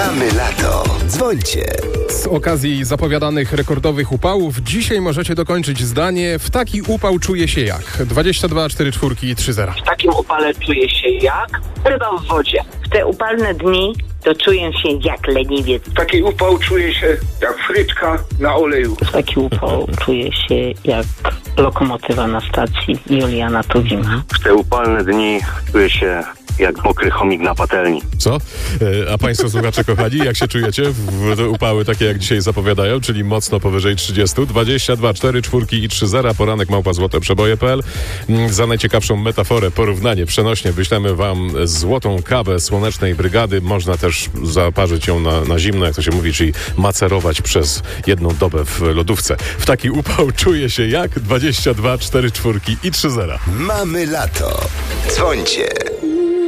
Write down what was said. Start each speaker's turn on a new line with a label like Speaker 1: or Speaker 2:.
Speaker 1: Mamy lato. Dzwońcie.
Speaker 2: Z okazji zapowiadanych rekordowych upałów dzisiaj możecie dokończyć zdanie: w taki upał czuje się jak? 22 44 i 30.
Speaker 3: W takim upale czuję się jak ryba w wodzie.
Speaker 4: W te upalne dni to czuję się jak leniwiec.
Speaker 5: W taki upał czuję się jak fryczka na oleju.
Speaker 6: W taki upał czuję się jak lokomotywa na stacji Juliana Tuwima.
Speaker 7: W te upalne dni czuję się jak mokry chomik na patelni.
Speaker 2: Co? A państwo słuchacze kochani, jak się czujecie w te upały takie jak dzisiaj zapowiadają, czyli mocno powyżej 30? 22 44 i 30. Poranek @złoteprzeboje.pl. Za najciekawszą metaforę, porównanie, przenośnie wyślemy wam złotą kawę Słonecznej Brygady. Można też zaparzyć ją na zimno, jak to się mówi, czyli macerować przez jedną dobę w lodówce. W taki upał czuje się jak? 22 44 i 30.
Speaker 1: Mamy lato. Dzwońcie.